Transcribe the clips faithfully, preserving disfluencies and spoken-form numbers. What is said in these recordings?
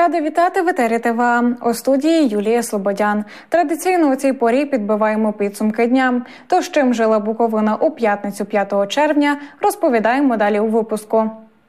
Рада вітати в етері ТВА. У студії Юлія Слободян. Традиційно у цій порі підбиваємо підсумки дня. Тож чим жила Буковина у п'ятницю п'ятого червня, розповідаємо далі у випуску.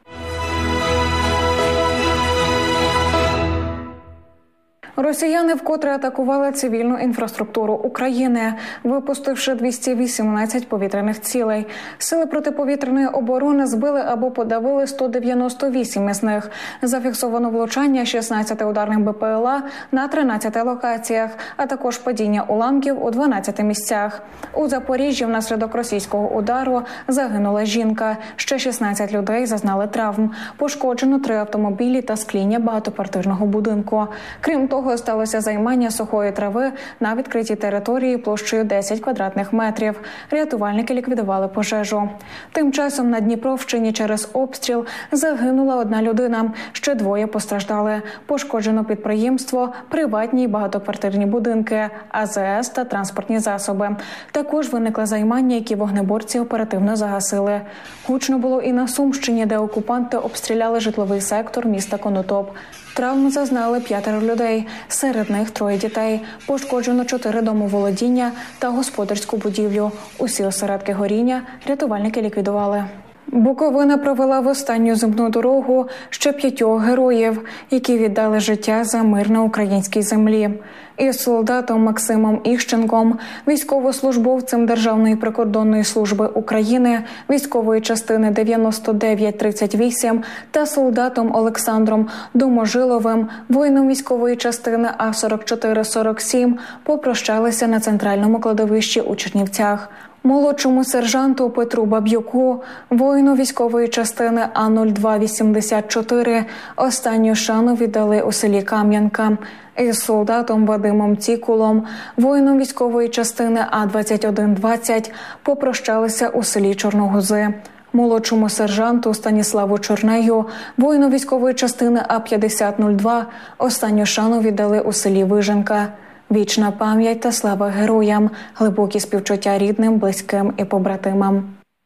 Росіяни вкотре атакували цивільну інфраструктуру України, випустивши двісті вісімнадцять повітряних цілей. Сили протиповітряної оборони збили або подавили сто дев'яносто вісім із них. Зафіксовано влучання шістнадцяти ударних БПЛА на тринадцяти локаціях, а також падіння уламків у дванадцяти місцях. У Запоріжжі внаслідок російського удару загинула жінка. Ще шістнадцять людей зазнали травм. Пошкоджено три автомобілі та скління багатоквартирного будинку. Крім того, сталося займання сухої трави на відкритій території площею десять квадратних метрів. Рятувальники ліквідували пожежу. Тим часом на Дніпровщині через обстріл загинула одна людина. Ще двоє постраждали. Пошкоджено підприємство, приватні і багатоквартирні будинки, А З С та транспортні засоби. Також виникли займання, які вогнеборці оперативно загасили. Гучно було і на Сумщині, де окупанти обстріляли житловий сектор міста Конотоп. Травм зазнали п'ятеро людей, серед них троє дітей. Пошкоджено чотири домоволодіння та господарську будівлю. Усі осередки горіння рятувальники ліквідували. Буковина провела в останню земну дорогу ще п'ятьох героїв, які віддали життя за мир на українській землі. Із солдатом Максимом Іщенком, військовослужбовцем Державної прикордонної служби України, військової частини дев'яносто дев'ять тридцять вісім та солдатом Олександром Доможиловим, воїном військової частини А сорок чотири сорок сім, попрощалися на центральному кладовищі у Чернівцях. Молодшому сержанту Петру Баб'юку, воїну військової частини А нуль два вісімдесят чотири, останню шану віддали у селі Кам'янка. Із солдатом Вадимом Цікулом, воїном військової частини А двадцять один двадцять, попрощалися у селі Чорногузи. Молодшому сержанту Станіславу Чорнею, воїну військової частини А п'ятдесят нуль два, останню шану віддали у селі Виженка. Вічна пам'ять та слава героям, глибокі співчуття рідним, близьким і побратимам.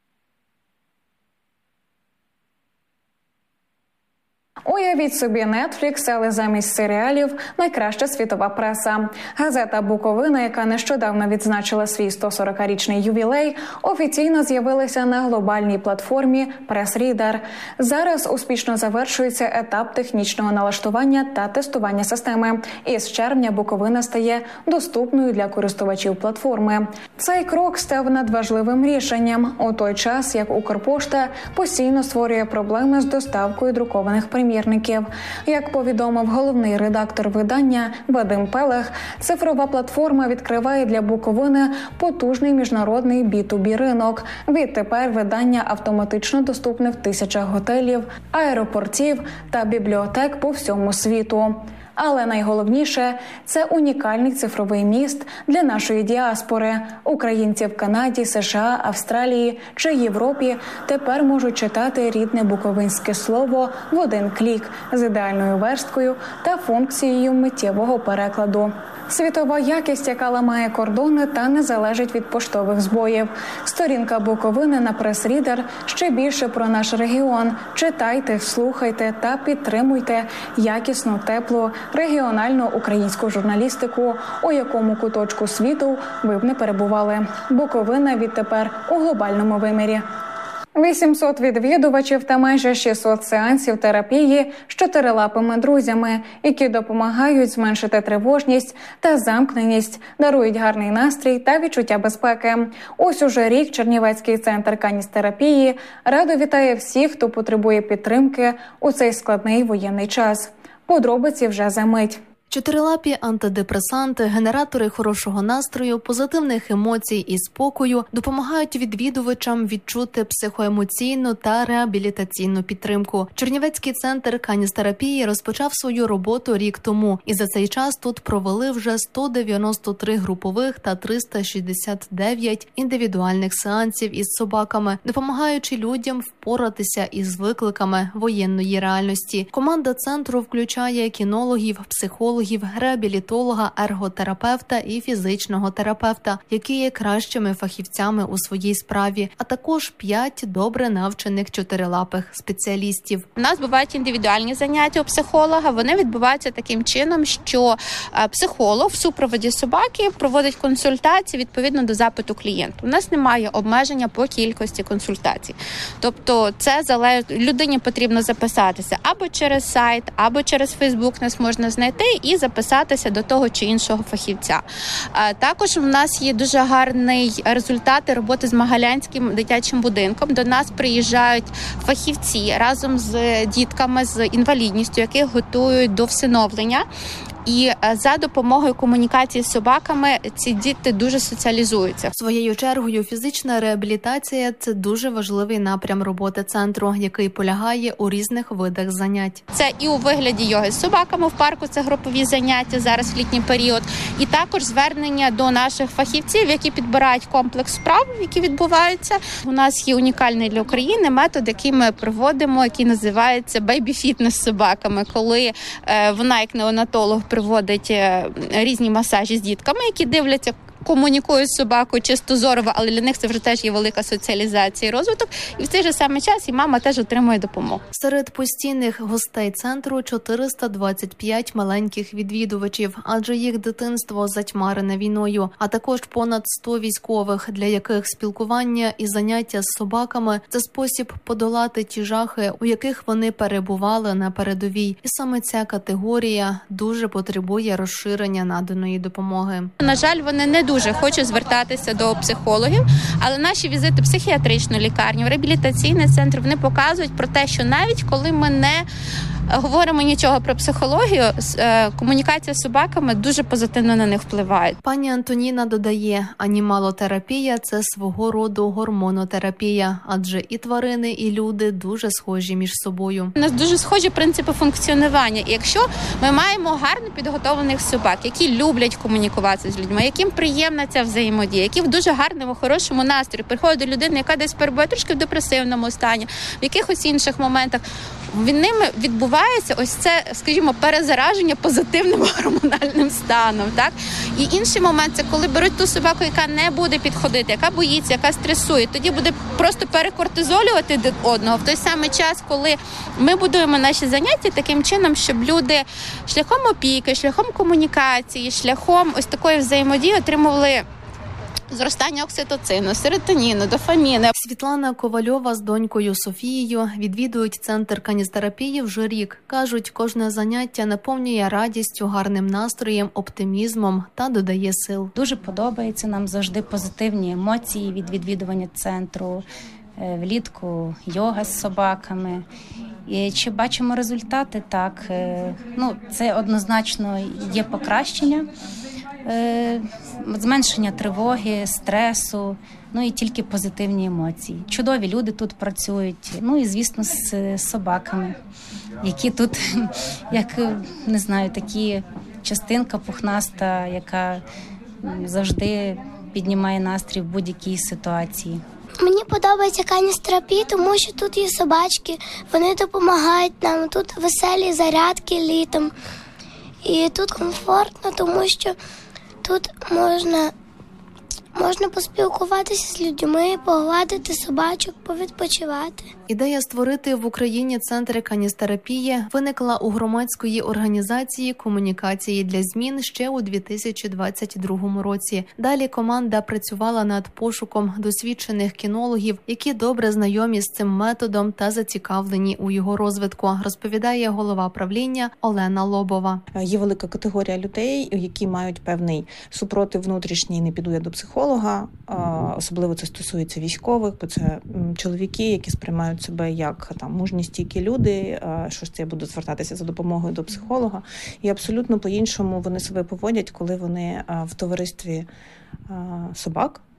Уявіть собі Netflix, але замість серіалів – найкраща світова преса. Газета «Буковина», яка нещодавно відзначила свій сто сорокарічний ювілей, офіційно з'явилася на глобальній платформі Press-Reader. Зараз успішно завершується етап технічного налаштування та тестування системи. І з червня «Буковина» стає доступною для користувачів платформи. Цей крок став надважливим рішенням у той час, як Укрпошта постійно створює проблеми з доставкою друкованих примірників. Як повідомив головний редактор видання Вадим Пелех, цифрова платформа відкриває для Буковини потужний міжнародний бі ту бі ринок. Відтепер видання автоматично доступне в тисячах готелів, аеропортів та бібліотек по всьому світу. Але найголовніше – це унікальний цифровий міст для нашої діаспори. Українці в Канаді, США, Австралії чи Європі тепер можуть читати рідне буковинське слово в один клік з ідеальною версткою та функцією миттєвого перекладу. Світова якість, яка ламає кордони та не залежить від поштових збоїв. Сторінка Буковини на Press-Reader ще більше про наш регіон. Читайте, слухайте та підтримуйте якісну, теплу, регіональну українську журналістику, у якому куточку світу ви б не перебували. Буковина відтепер у глобальному вимірі. вісімсот відвідувачів та майже шістсот сеансів терапії з чотирилапими друзями, які допомагають зменшити тривожність та замкненість, дарують гарний настрій та відчуття безпеки. Ось уже рік Чернівецький центр каністерапії радо вітає всіх, хто потребує підтримки у цей складний воєнний час. Подробиці вже за мить. Чотирилапі антидепресанти, генератори хорошого настрою, позитивних емоцій і спокою допомагають відвідувачам відчути психоемоційну та реабілітаційну підтримку. Чернівецький центр каністерапії розпочав свою роботу рік тому, і за цей час тут провели вже сто дев'яносто три групових та триста шістдесят дев'ять індивідуальних сеансів із собаками, допомагаючи людям впоратися із викликами воєнної реальності. Команда центру включає кінологів, психологів, психологів, реабілітолога, ерготерапевта і фізичного терапевта, які є кращими фахівцями у своїй справі, а також п'ять добре навчених чотирилапих спеціалістів. У нас бувають індивідуальні заняття у психолога. Вони відбуваються таким чином, що психолог в супроводі собаки проводить консультації відповідно до запиту клієнта. У нас немає обмеження по кількості консультацій. Тобто це залежить, людині потрібно записатися або через сайт, або через Фейсбук нас можна знайти і записатися до того чи іншого фахівця. Також у нас є дуже гарний результат роботи з Магалянським дитячим будинком. До нас приїжджають фахівці разом з дітками з інвалідністю, яких готують до всиновлення. І за допомогою комунікації з собаками ці діти дуже соціалізуються. Своєю чергою фізична реабілітація – це дуже важливий напрям роботи центру, який полягає у різних видах занять. Це і у вигляді йоги з собаками в парку, це групові заняття зараз в літній період, і також звернення до наших фахівців, які підбирають комплекс вправ, які відбуваються. У нас є унікальний для України метод, який ми проводимо, який називається бейбі-фітнес з собаками, коли вона як неонатолог проводить різні масажі з дітками, які дивляться, комунікують з собакою чисто зорово, але для них це вже теж є велика соціалізація і розвиток. І в цей же самий час і мама теж отримує допомогу. Серед постійних гостей центру чотириста двадцять п'ять маленьких відвідувачів, адже їх дитинство затьмарене війною, а також понад сто військових, для яких спілкування і заняття з собаками – це спосіб подолати ті жахи, у яких вони перебували на передовій. І саме ця категорія дуже потребує розширення наданої допомоги. На жаль, вони не дуже хочуть звертатися до психологів, але наші візити в психіатричну лікарню, в реабілітаційний центр, вони показують про те, що навіть коли ми не говоримо нічого про психологію, комунікація з собаками дуже позитивно на них впливає. Пані Антоніна додає, анімалотерапія – це свого роду гормонотерапія, адже і тварини, і люди дуже схожі між собою. У нас дуже схожі принципи функціонування. І якщо ми маємо гарно підготовлених собак, які люблять комунікувати з людьми, яким приємна ця взаємодія, які в дуже гарному, хорошому настрої приходять до людини, яка десь перебуває трошки в депресивному стані, в якихось інших моментах, від ними відбувається ось це, скажімо, перезараження позитивним гормональним станом, так? І інший момент – це коли беруть ту собаку, яка не буде підходити, яка боїться, яка стресує, тоді буде просто перекортизолювати один одного. В той самий час, коли ми будуємо наші заняття таким чином, щоб люди шляхом опіки, шляхом комунікації, шляхом ось такої взаємодії отримували зростання окситоцину, серотоніну, дофаміну. Світлана Ковальова з донькою Софією відвідують центр каністерапії вже рік. Кажуть, кожне заняття наповнює радістю, гарним настроєм, оптимізмом та додає сил. Дуже подобається нам завжди позитивні емоції від відвідування центру. Влітку йога з собаками. І чи бачимо результати? Так. Ну, це однозначно є покращення. Зменшення тривоги, стресу, ну і тільки позитивні емоції. Чудові люди тут працюють, ну і, звісно, з собаками, які тут, як, не знаю, такі частинка пухнаста, яка завжди піднімає настрій в будь-якій ситуації. Мені подобається каністерапія, тому що тут є собачки, вони допомагають нам, тут веселі зарядки літом. І тут комфортно, тому що тут можна, можна поспілкуватися з людьми, погладити собачок, повідпочивати. Ідея створити в Україні центри каністерапії виникла у громадської організації комунікації для змін ще у дві тисячі двадцять другому році. Далі команда працювала над пошуком досвідчених кінологів, які добре знайомі з цим методом та зацікавлені у його розвитку, розповідає голова правління Олена Лобова. Є велика категорія людей, які мають певний супротив внутрішній, не піду я до психолога, особливо це стосується військових, бо це чоловіки, які сприймають себе як там мужні, стійкі люди, що ж це я буду звертатися за допомогою до психолога. І абсолютно по-іншому вони себе поводять, коли вони в товаристві собак,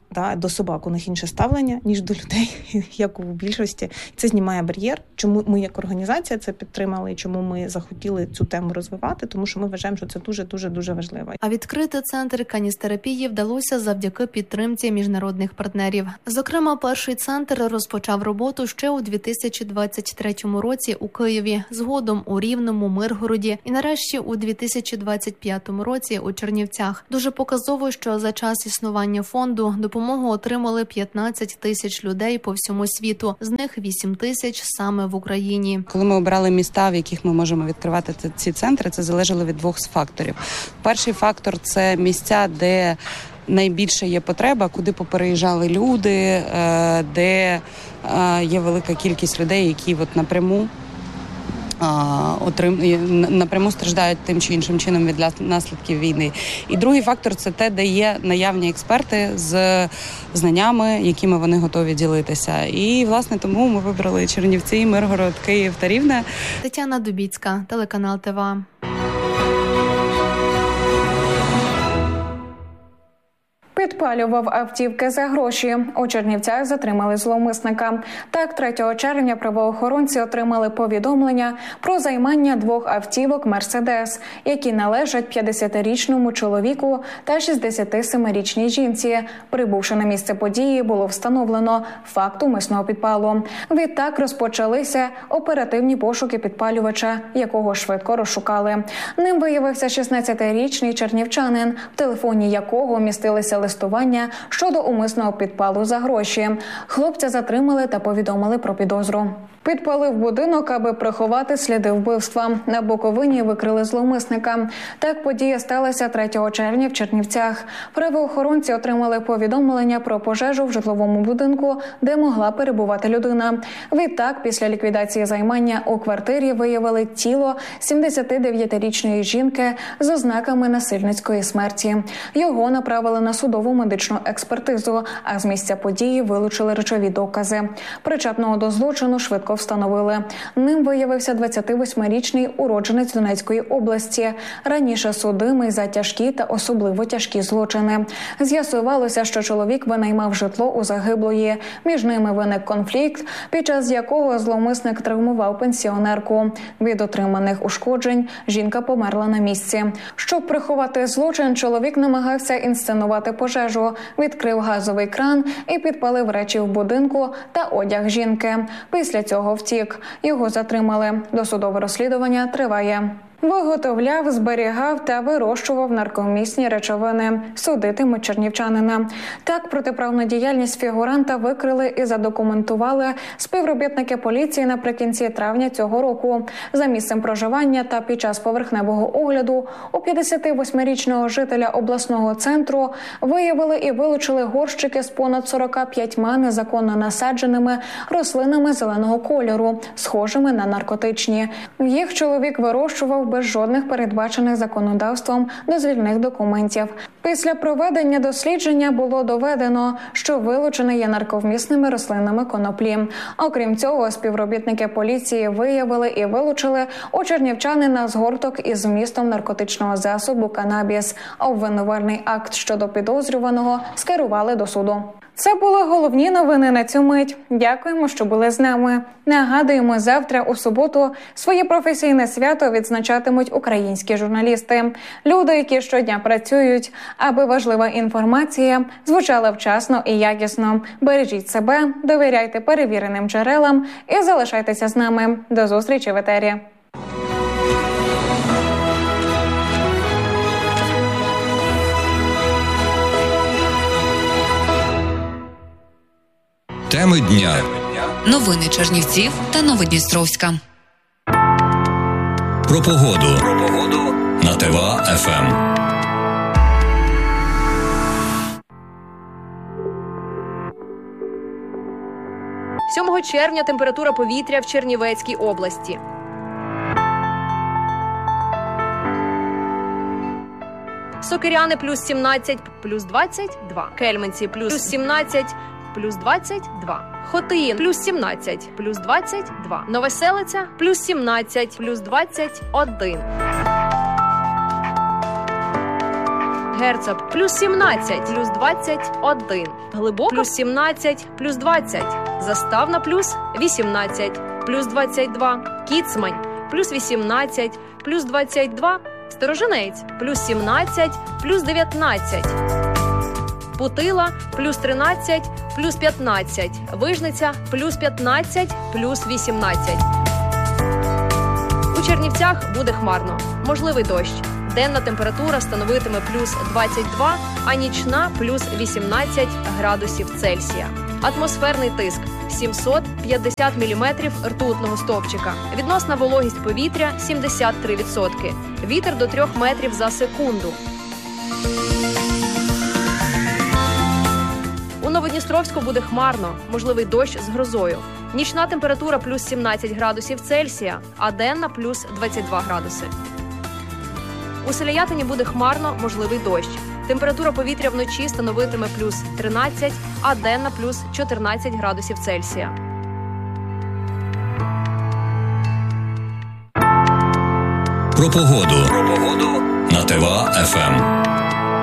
да, до собак у них інше ставлення, ніж до людей, як у більшості. Це знімає бар'єр. Чому ми як організація це підтримали і чому ми захотіли цю тему розвивати, тому що ми вважаємо, що це дуже-дуже-дуже важливо. А відкрити центр каністерапії вдалося завдяки підтримці міжнародних партнерів. Зокрема, перший центр розпочав роботу ще у дві тисячі двадцять третьому році у Києві, згодом у Рівному, Миргороді і нарешті у дві тисячі двадцять п'ятому році у Чернівцях. Дуже показово, що за час існування фонду допомогу отримали п'ятнадцять тисяч людей по всьому світу, з них вісім тисяч саме в Україні. Коли ми обирали міста, в яких ми можемо відкривати ці центри, це залежало від двох факторів. Перший фактор – це місця, де найбільше є потреба, куди попереїжджали люди, де є велика кількість людей, які от напряму напряму страждають тим чи іншим чином від наслідків війни. І другий фактор – це те, де є наявні експерти з знаннями, якими вони готові ділитися. І, власне, тому ми вибрали Чернівці, Миргород, Київ та Рівне. Тетяна Дубіцька, телеканал ТВА. Підпалював автівки за гроші. У Чернівцях затримали зловмисника. Так, третього червня правоохоронці отримали повідомлення про займання двох автівок «Мерседес», які належать п'ятдесятирічному чоловіку та шістдесятисемирічній жінці. Прибувши на місце події, було встановлено факт умисного підпалу. Відтак розпочалися оперативні пошуки підпалювача, якого швидко розшукали. Ним виявився шістнадцятирічний чернівчанин, в телефоні якого містилися листування щодо умисного підпалу за гроші. Хлопця затримали та повідомили про підозру. Підпалив будинок, аби приховати сліди вбивства. На Буковині викрили зловмисника. Так подія сталася третього червня в Чернівцях. Правоохоронці отримали повідомлення про пожежу в житловому будинку, де могла перебувати людина. Відтак, після ліквідації займання у квартирі виявили тіло сімдесятидев'ятирічної жінки з ознаками насильницької смерті. Його направили на судову медичну експертизу, а з місця події вилучили речові докази. Причетного до злочину швидко встановили. Ним виявився двадцятивосьмирічний уродженець Донецької області, раніше судимий за тяжкі та особливо тяжкі злочини. З'ясувалося, що чоловік винаймав житло у загиблої. Між ними виник конфлікт, під час якого зловмисник травмував пенсіонерку. Від отриманих ушкоджень жінка померла на місці. Щоб приховати злочин, чоловік намагався інсценувати пожежу, відкрив газовий кран і підпалив речі в будинку та одяг жінки. Після цього втік. Його затримали. Досудове розслідування триває. Виготовляв, зберігав та вирощував наркомісні речовини. Судитимуть чернівчанина. Так, протиправну діяльність фігуранта викрили і задокументували співробітники поліції наприкінці травня цього року. За місцем проживання та під час поверхневого огляду у п'ятдесятивосьмирічного жителя обласного центру виявили і вилучили горщики з понад сорока п'ятьма незаконно насадженими рослинами зеленого кольору, схожими на наркотичні. Їх чоловік вирощував без жодних передбачених законодавством дозвільних документів. Після проведення дослідження було доведено, що вилучені є нарковмісними рослинами коноплі. Окрім цього, співробітники поліції виявили і вилучили у чернівчанина згорток із змістом наркотичного засобу канабіс. Обвинувальний акт щодо підозрюваного скерували до суду. Це були головні новини на цю мить. Дякуємо, що були з нами. Нагадуємо, завтра у суботу своє професійне свято відзначатимуть українські журналісти. Люди, які щодня працюють, аби важлива інформація звучала вчасно і якісно. Бережіть себе, довіряйте перевіреним джерелам і залишайтеся з нами. До зустрічі в етері. Теми дня. Новини Чернівців та Новодністровська. Про погоду. Про погоду на ТВА еф ем. сьомого червня температура повітря в Чернівецькій області. Сокиряни плюс сімнадцять, плюс двадцять два. Кельменці плюс сімнадцять, плюс двадцять два. Хотиїн плюс сімнадцять, плюс двадцять два. Новоселиця плюс сімнадцять, плюс двадцять один. Герцог плюс сімнадцять, плюс двадцять один. Глибока плюс сімнадцять, плюс двадцять. Заставна плюс вісімнадцять, плюс двадцять два. Кіцмань плюс вісімнадцять, плюс двадцять два. Сторожинець плюс сімнадцять, плюс дев'ятнадцять. Путила плюс тринадцять, плюс п'ятнадцять. Вижниця плюс п'ятнадцять, плюс вісімнадцять. У Чернівцях буде хмарно. Можливий дощ. Денна температура становитиме плюс двадцять два, а нічна плюс вісімнадцять градусів Цельсія. Атмосферний тиск сімсот п'ятдесят міліметрів ртутного стовпчика. Відносна вологість повітря сімдесят три відсотки. Вітер до трьох метрів за секунду. У Новодністровську буде хмарно, можливий дощ з грозою. Нічна температура плюс сімнадцять градусів Цельсія, а денна плюс двадцять два градуси. У Селіятині буде хмарно, можливий дощ. Температура повітря вночі становитиме плюс тринадцять, а денна плюс чотирнадцять градусів Цельсія. Про погоду. Про погоду на ТВА еф ем.